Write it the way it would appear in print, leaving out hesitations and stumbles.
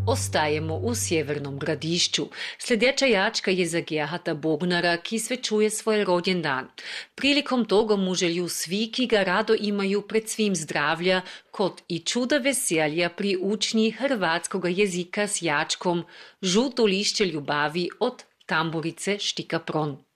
Ostajemo u Sjevernom Gradišću. Sljedeća jačka je za Gerharda Bognara, ki svečuje svoj rođendan. Prilikom toga mu želju svi, ki ga rado imaju pred svim zdravlja, kot i čuda veselja pri učnji hrvatskoga jezika s jačkom Žuto lišće ljubavi od tamburice Štika Pron.